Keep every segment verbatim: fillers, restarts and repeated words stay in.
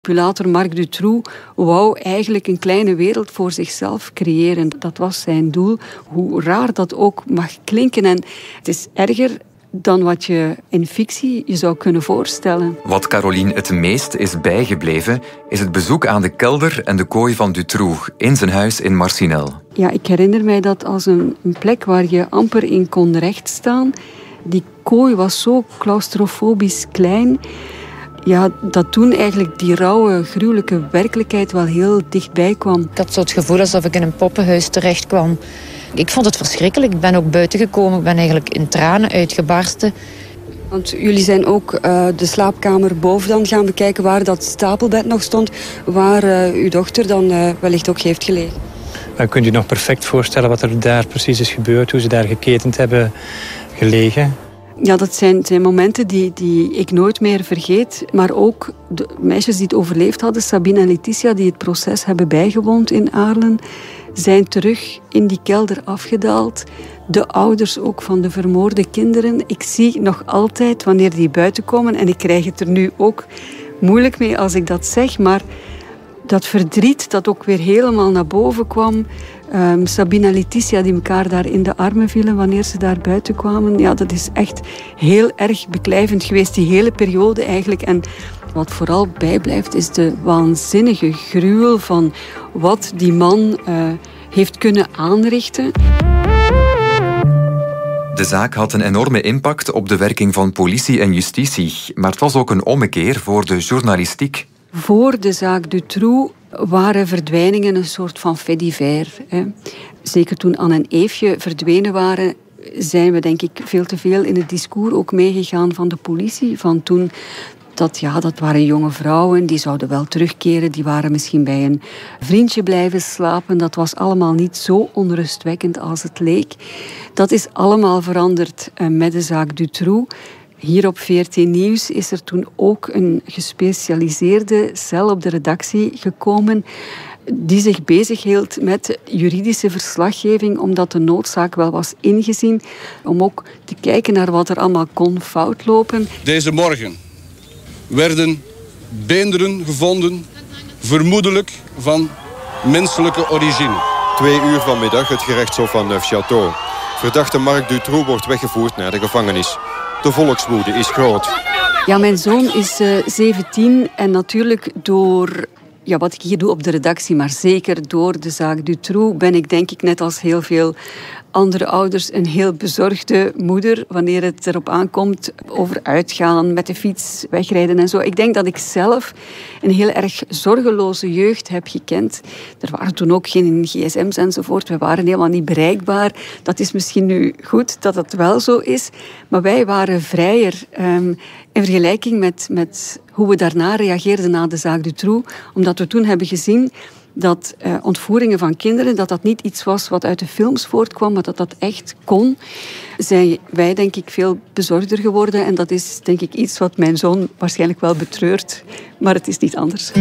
Manipulator Marc Dutroux wou eigenlijk een kleine wereld voor zichzelf creëren. Dat was zijn doel, hoe raar dat ook mag klinken. En het is erger dan wat je in fictie je zou kunnen voorstellen. Wat Caroline het meest is bijgebleven, is het bezoek aan de kelder en de kooi van Dutroux in zijn huis in Marcinelle. Ja, ik herinner mij dat als een, een plek waar je amper in kon rechtstaan. Die kooi was zo claustrofobisch klein. Ja, dat toen eigenlijk die rauwe, gruwelijke werkelijkheid wel heel dichtbij kwam. Ik had zo het gevoel alsof ik in een poppenhuis terecht kwam. Ik vond het verschrikkelijk. Ik ben ook buiten gekomen. Ik ben eigenlijk in tranen uitgebarsten. Want jullie zijn ook uh, de slaapkamer boven dan gaan bekijken waar dat stapelbed nog stond, waar uh, uw dochter dan uh, wellicht ook heeft gelegen. Dan kunt u nog perfect voorstellen wat er daar precies is gebeurd, hoe ze daar geketend hebben gelegen. Ja, dat zijn, zijn momenten die, die ik nooit meer vergeet. Maar ook de meisjes die het overleefd hadden, Sabine en Letitia, die het proces hebben bijgewoond in Aarlen, zijn terug in die kelder afgedaald. De ouders ook van de vermoorde kinderen. Ik zie nog altijd wanneer die buiten komen, en ik krijg het er nu ook moeilijk mee als ik dat zeg, maar dat verdriet dat ook weer helemaal naar boven kwam. Um, Sabine en Letitia die elkaar daar in de armen vielen wanneer ze daar buiten kwamen. Ja, dat is echt heel erg beklijvend geweest, die hele periode eigenlijk. En wat vooral bijblijft is de waanzinnige gruwel van wat die man uh, heeft kunnen aanrichten. De zaak had een enorme impact op de werking van politie en justitie. Maar het was ook een ommekeer voor de journalistiek. Voor de zaak Dutroux waren verdwijningen een soort van fait divers. Hè. Zeker toen Anne en Eefje verdwenen waren, zijn we denk ik veel te veel in het discours ook meegegaan van de politie. Van toen, dat, ja, dat waren jonge vrouwen, die zouden wel terugkeren. Die waren misschien bij een vriendje blijven slapen. Dat was allemaal niet zo onrustwekkend als het leek. Dat is allemaal veranderd met de zaak Dutroux. Hier op V R T Nieuws is er toen ook een gespecialiseerde cel op de redactie gekomen die zich bezighield met juridische verslaggeving, omdat de noodzaak wel was ingezien om ook te kijken naar wat er allemaal kon fout lopen. Deze morgen werden beenderen gevonden, vermoedelijk van menselijke origine. Twee uur vanmiddag het gerechtshof van Neufchâteau. Verdachte Marc Dutroux wordt weggevoerd naar de gevangenis. De volkswoede is groot. Ja, mijn zoon is uh, zeventien en natuurlijk door ja, wat ik hier doe op de redactie, maar zeker door de zaak Dutroux, ben ik denk ik net als heel veel andere ouders een heel bezorgde moeder wanneer het erop aankomt over uitgaan, met de fiets wegrijden en zo. Ik denk dat ik zelf een heel erg zorgeloze jeugd heb gekend. Er waren toen ook geen gsm's enzovoort. We waren helemaal niet bereikbaar. Dat is misschien nu goed dat dat wel zo is. Maar wij waren vrijer um, in vergelijking met, met hoe we daarna reageerden na de zaak Dutroux. Omdat we toen hebben gezien dat uh, ontvoeringen van kinderen, dat dat niet iets was wat uit de films voortkwam, maar dat dat echt kon, zijn wij denk ik veel bezorgder geworden. En dat is denk ik iets wat mijn zoon waarschijnlijk wel betreurt, maar het is niet anders.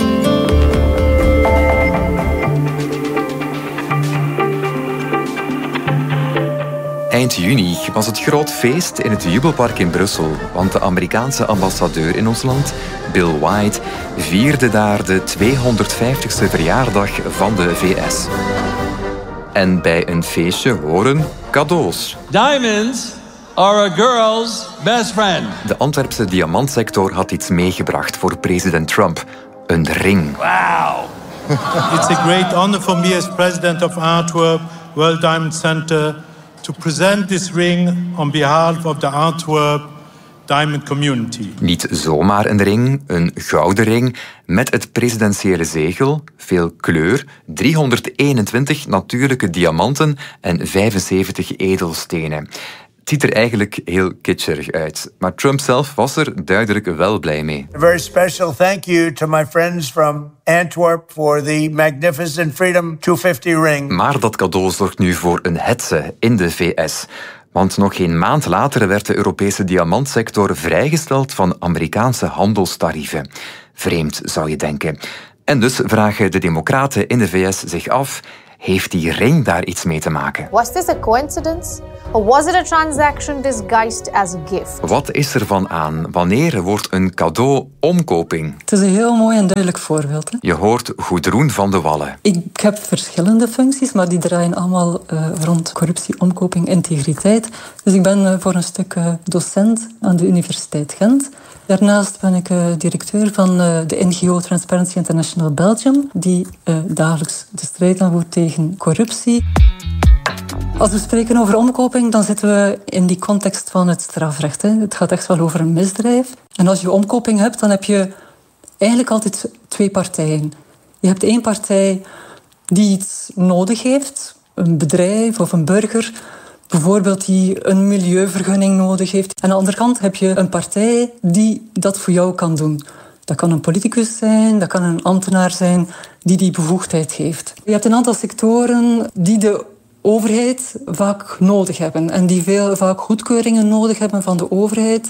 Eind juni was het groot feest in het Jubelpark in Brussel, want de Amerikaanse ambassadeur in ons land, Bill White, vierde daar de tweehonderdvijftigste verjaardag van de V S. En bij een feestje horen cadeaus. Diamonds are a girl's best friend. De Antwerpse diamantsector had iets meegebracht voor president Trump. Een ring. Wow. It's a great honor for me as president of Antwerp World Diamond Center to present this ring on behalf of the Antwerp Diamond Community. Niet zomaar een ring, een gouden ring met het presidentiële zegel, veel kleur, driehonderdeenentwintig natuurlijke diamanten en vijfenzeventig edelstenen. Het ziet er eigenlijk heel kitscherig uit. Maar Trump zelf was er duidelijk wel blij mee. A very special thank you to my friends from Antwerp for the magnificent Freedom tweehonderdvijftig ring. Maar dat cadeau zorgt nu voor een hetze in de V S. Want nog geen maand later werd de Europese diamantsector vrijgesteld van Amerikaanse handelstarieven. Vreemd, zou je denken. En dus vragen de democraten in de V S zich af: Heeft die ring daar iets mee te maken? Was this a coincidence? Or was it a transaction disguised as a gift? Wat is er van aan? Wanneer wordt een cadeau omkoping? Het is een heel mooi en duidelijk voorbeeld. Hè? Je hoort Goedroen van de Wallen. Ik heb verschillende functies, maar die draaien allemaal uh, rond corruptie, omkoping, integriteit. Dus ik ben uh, voor een stuk uh, docent aan de Universiteit Gent. Daarnaast ben ik uh, directeur van uh, de N G O Transparency International Belgium, die uh, dagelijks de strijd aanvoert tegen corruptie. Als we spreken over omkoping, dan zitten we in die context van het strafrecht. Hè. Het gaat echt wel over een misdrijf. En als je omkoping hebt, dan heb je eigenlijk altijd twee partijen. Je hebt één partij die iets nodig heeft, een bedrijf of een burger, bijvoorbeeld die een milieuvergunning nodig heeft. En aan de andere kant heb je een partij die dat voor jou kan doen. Dat kan een politicus zijn, dat kan een ambtenaar zijn die die bevoegdheid heeft. Je hebt een aantal sectoren die de overheid vaak nodig hebben en die veel vaak goedkeuringen nodig hebben van de overheid.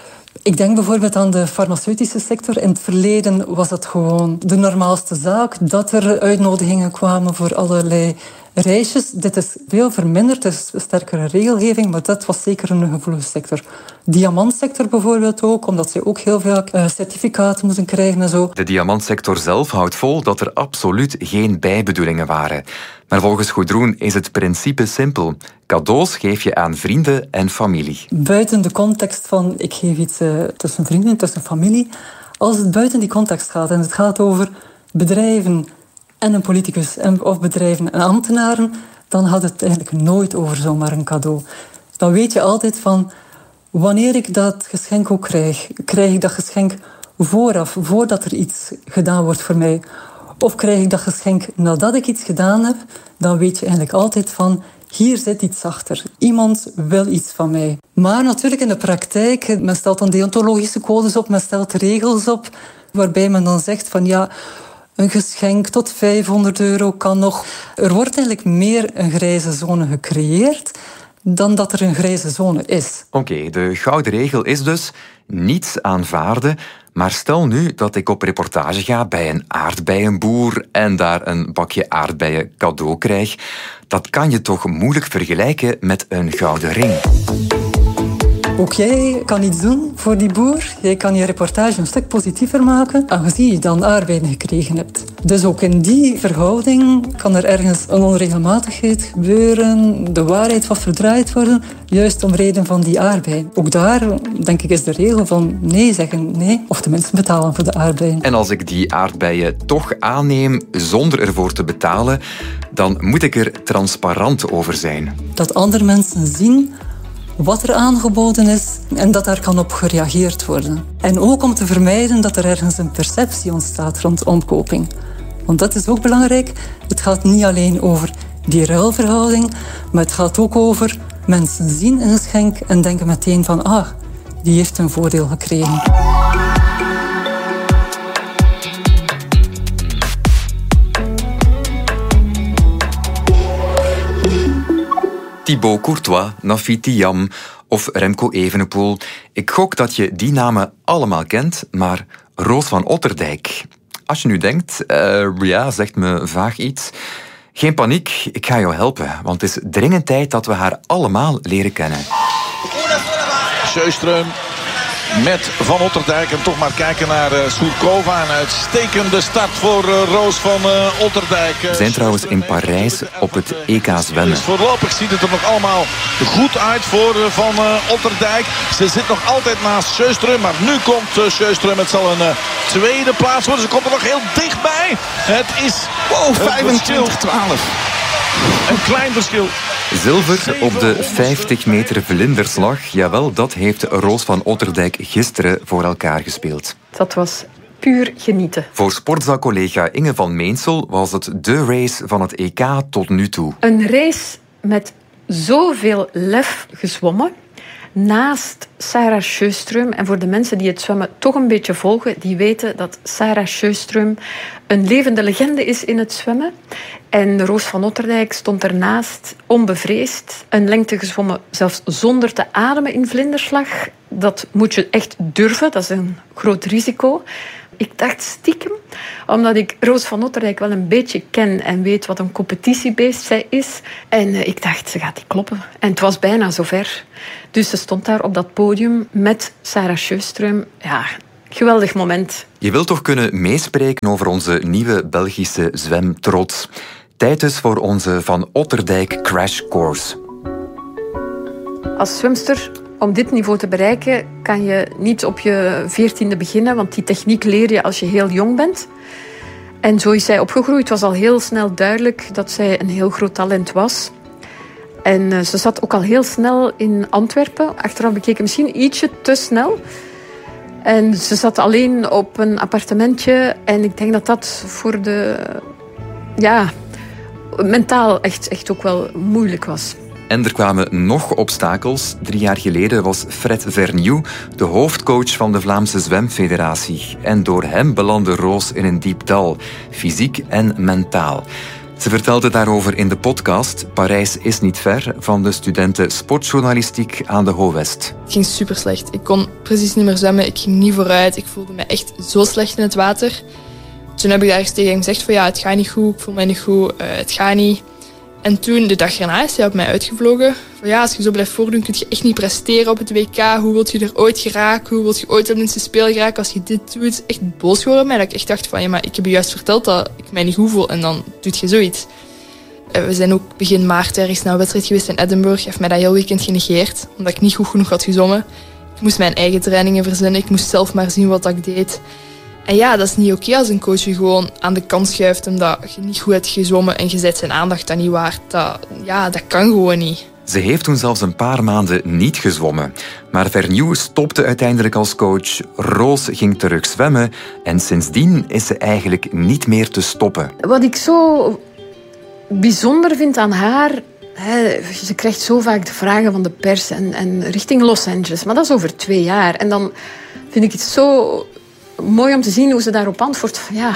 Ik denk bijvoorbeeld aan de farmaceutische sector. In het verleden was dat gewoon de normaalste zaak dat er uitnodigingen kwamen voor allerlei reisjes. Dit is veel verminderd, het is sterkere regelgeving, maar dat was zeker een gevoelige sector. Diamantsector bijvoorbeeld ook, omdat ze ook heel veel uh, certificaten moeten krijgen en zo. De diamantsector zelf houdt vol dat er absoluut geen bijbedoelingen waren. Maar volgens Goedroen is het principe simpel. Cadeaus geef je aan vrienden en familie. Buiten de context van ik geef iets uh, tussen vrienden, tussen familie. Als het buiten die context gaat en het gaat over bedrijven en een politicus of bedrijven en ambtenaren, dan gaat het eigenlijk nooit over zomaar een cadeau. Dan weet je altijd van, wanneer ik dat geschenk ook krijg, krijg ik dat geschenk vooraf, voordat er iets gedaan wordt voor mij. Of krijg ik dat geschenk nadat ik iets gedaan heb, dan weet je eigenlijk altijd van, hier zit iets achter. Iemand wil iets van mij. Maar natuurlijk in de praktijk, men stelt dan deontologische codes op, men stelt regels op, waarbij men dan zegt van ja, een geschenk tot vijfhonderd euro kan nog. Er wordt eigenlijk meer een grijze zone gecreëerd dan dat er een grijze zone is. Oké, okay, de gouden regel is dus niets aanvaarden. Maar stel nu dat ik op reportage ga bij een aardbeienboer en daar een bakje aardbeien cadeau krijg. Dat kan je toch moeilijk vergelijken met een gouden ring. Ook jij kan iets doen voor die boer. Jij kan je reportage een stuk positiever maken, aangezien je dan aardbeien gekregen hebt. Dus ook in die verhouding kan er ergens een onregelmatigheid gebeuren, de waarheid wat verdraaid worden, juist om reden van die aardbeien. Ook daar, denk ik, is de regel van nee zeggen, nee, of tenminste betalen voor de aardbeien. En als ik die aardbeien toch aanneem zonder ervoor te betalen, dan moet ik er transparant over zijn. Dat andere mensen zien wat er aangeboden is en dat daar kan op gereageerd worden. En ook om te vermijden dat er ergens een perceptie ontstaat rond omkoping. Want dat is ook belangrijk. Het gaat niet alleen over die ruilverhouding, maar het gaat ook over mensen zien een geschenk en denken meteen van ah, die heeft een voordeel gekregen. Thibaut Courtois, Nafiti Jam of Remco Evenepoel. Ik gok dat je die namen allemaal kent, maar Roos van Otterdijk. Als je nu denkt, uh, ja, zegt me vaag iets. Geen paniek, ik ga jou helpen, want het is dringend tijd dat we haar allemaal leren kennen. Sjöström met Van Otterdijk. En toch maar kijken naar uh, Surkova. Een uitstekende start voor uh, Roos van uh, Otterdijk. We zijn trouwens in Parijs op het E K zwemmen. Dus voorlopig ziet het er nog allemaal goed uit voor uh, Van uh, Otterdijk. Ze zit nog altijd naast Sjöström. Maar nu komt uh, Sjöström. Het zal een uh, tweede plaats worden. Ze komt er nog heel dichtbij. Het is wow, vijfentwintig twaalf. Een klein verschil. Zilver op de vijftig meter vlinderslag. Jawel, dat heeft Roos van Otterdijk gisteren voor elkaar gespeeld. Dat was puur genieten. Voor sportzaal-collega Inge van Meensel was het de race van het E K tot nu toe. Een race met zoveel lef gezwommen. Naast Sarah Sjöström, en voor de mensen die het zwemmen toch een beetje volgen, die weten dat Sarah Sjöström een levende legende is in het zwemmen. En Roos van Otterdijk stond ernaast, onbevreesd. Een lengte gezwommen, zelfs zonder te ademen in vlinderslag. Dat moet je echt durven, dat is een groot risico. Ik dacht stiekem, Omdat ik Roos van Otterdyk wel een beetje ken en weet wat een competitiebeest zij is. En uh, ik dacht, ze gaat die kloppen. En het was bijna zover. Dus ze stond daar op dat podium met Sarah Sjöström. Ja, geweldig moment. Je wilt toch kunnen meespreken over onze nieuwe Belgische zwemtrots. Tijd dus voor onze Van Otterdyk Crash Course. Als zwemster, om dit niveau te bereiken, kan je niet op je veertiende beginnen, want die techniek leer je als je heel jong bent. En zo is zij opgegroeid. Het was al heel snel duidelijk dat zij een heel groot talent was. En uh, ze zat ook al heel snel in Antwerpen. Achteraf bekeken misschien ietsje te snel. En ze zat alleen op een appartementje. En ik denk dat dat voor de... Ja, mentaal echt, echt ook wel moeilijk was. En er kwamen nog obstakels. Drie jaar geleden was Fred Vernieuw de hoofdcoach van de Vlaamse Zwemfederatie. En door hem belandde Roos in een diep dal, fysiek en mentaal. Ze vertelde daarover in de podcast Parijs is niet ver van de studenten sportjournalistiek aan de Ho West. Het ging super slecht. Ik kon precies niet meer zwemmen. Ik ging niet vooruit. Ik voelde me echt zo slecht in het water. Toen heb ik daar eens tegen hem gezegd van ja, het gaat niet goed. Ik voel me niet goed. Uh, het gaat niet. En toen, de dag erna, is hij op mij uitgevlogen. Van ja, als je zo blijft voordoen, kun je echt niet presteren op het W K. Hoe wil je er ooit geraken? Hoe wil je ooit op de Olympische Spelen geraken als je dit doet? Echt boos geworden op mij. Dat ik echt dacht van ja, maar ik heb je juist verteld dat ik mij niet goed voel. En dan doet je zoiets. We zijn ook begin maart ergens naar een wedstrijd geweest in Edinburgh. Hij heeft mij dat heel weekend genegeerd. Omdat ik niet goed genoeg had gezwommen. Ik moest mijn eigen trainingen verzinnen. Ik moest zelf maar zien wat ik deed. En ja, dat is niet oké als een coach je gewoon aan de kant schuift omdat je niet goed hebt gezwommen en je zet zijn aandacht dan niet waard. Dat, ja, dat kan gewoon niet. Ze heeft toen zelfs een paar maanden niet gezwommen. Maar Vernieuw stopte uiteindelijk als coach. Roos ging terug zwemmen. En sindsdien is ze eigenlijk niet meer te stoppen. Wat ik zo bijzonder vind aan haar... Hè, ze krijgt zo vaak de vragen van de pers en, en richting Los Angeles. Maar dat is over twee jaar. En dan vind ik het zo... mooi om te zien hoe ze daarop antwoordt. Van, ja,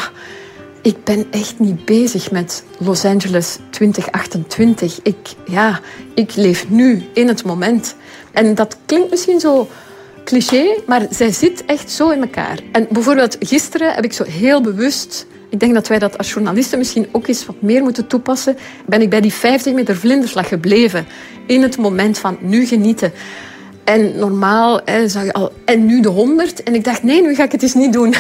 ik ben echt niet bezig met Los Angeles twintig achtentwintig. Ik, ja, ik leef nu, in het moment. En dat klinkt misschien zo cliché, maar zij zit echt zo in elkaar. En bijvoorbeeld gisteren heb ik zo heel bewust... Ik denk dat wij dat als journalisten misschien ook eens wat meer moeten toepassen. Ben ik bij die vijftig meter vlinderslag gebleven. In het moment van nu genieten. En normaal hè, zag je al, en nu de honderd. En ik dacht, nee, nu ga ik het eens niet doen.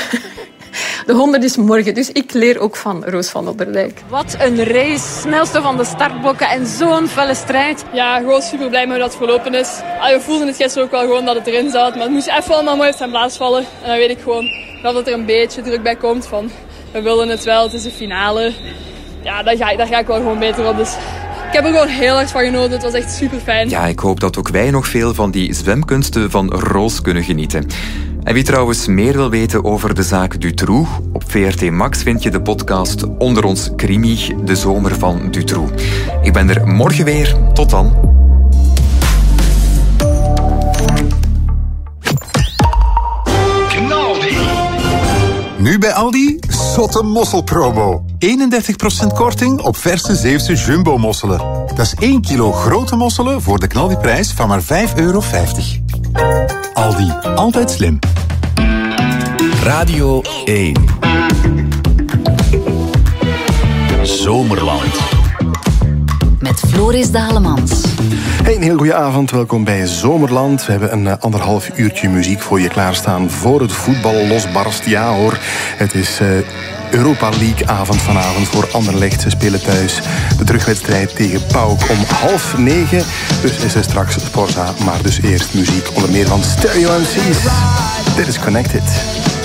De honderd is morgen, dus ik leer ook van Roos van Otterdyk. Wat een race, snelste van de startblokken en zo'n felle strijd. Ja, gewoon super blij met hoe dat verlopen is. We voelden het gisteren ook wel gewoon dat het erin zat, maar het moest even allemaal mooi op zijn plaats vallen. En dan weet ik gewoon dat het er een beetje druk bij komt van, we willen het wel, het is een finale. Ja, daar ga, daar ga ik wel gewoon beter op, dus... Ik heb er gewoon heel erg van genoten. Het was echt super fijn. Ja, ik hoop dat ook wij nog veel van die zwemkunsten van Roos kunnen genieten. En wie trouwens meer wil weten over de zaak Dutroux, op V R T Max vind je de podcast Onder ons Krimi, de zomer van Dutroux. Ik ben er morgen weer. Tot dan. Nu bij Aldi, zotte mosselpromo. eenendertig procent korting op verse Zeeuwse jumbo-mosselen. Dat is één kilo grote mosselen voor de knaldiprijs van maar vijf euro vijftig. Aldi, altijd slim. Radio één. Zomerland. Met Floris Dalemans. Hey, een heel goede avond. Welkom bij Zomerland. We hebben een uh, anderhalf uurtje muziek voor je klaarstaan voor het voetbal losbarst. Ja hoor, het is uh, Europa League avond vanavond voor Anderlecht. Ze spelen thuis de terugwedstrijd tegen PAOK om half negen. Dus is er straks Sporza, maar dus eerst muziek onder meer van Stereo M C's. Dit is Connected.